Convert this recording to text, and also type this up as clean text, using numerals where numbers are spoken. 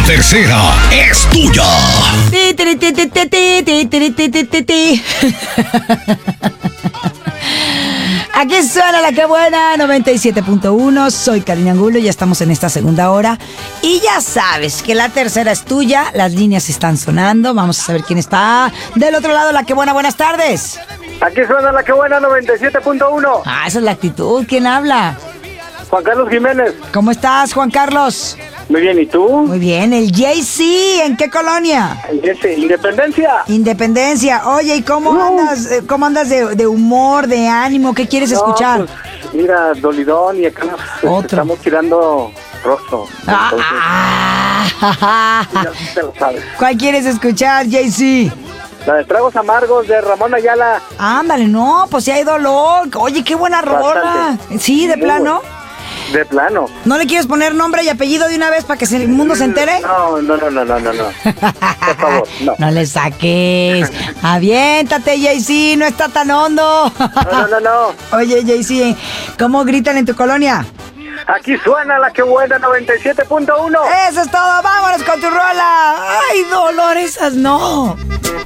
tercera es tuya. Aquí suena la que buena, 97.1. Soy Karina Angulo, ya estamos en esta segunda hora. Y ya sabes que la tercera es tuya. Las líneas están sonando. Vamos a saber quién está del otro lado. La que buena, buenas tardes. Aquí suena la que buena, 97.1. Esa es la actitud. ¿Quién habla? Juan Carlos Jiménez. ¿Cómo estás, Juan Carlos? Muy bien, ¿y tú? Muy bien. El JC, ¿en qué colonia? Independencia. Independencia. Oye, ¿y cómo andas? ¿Cómo andas de humor, de ánimo? ¿Qué quieres escuchar? Pues, mira, dolidón y acá nos estamos tirando rostro. Ya te lo sabes. ¿Cuál quieres escuchar, JC? La de Tragos Amargos de Ramón Ayala. Ándale, no, pues sí hay dolor. Oye, qué buena rola. Sí, de plano. De plano. ¿No le quieres poner nombre y apellido de una vez para que el mundo se entere? No. Por favor, no. No le saques. Aviéntate, JC, no está tan hondo. No. Oye, JC, ¿cómo gritan en tu colonia? Aquí suena la que buena, 97.1. Eso es todo, vámonos con tu rola. Ay, dolor, esas no.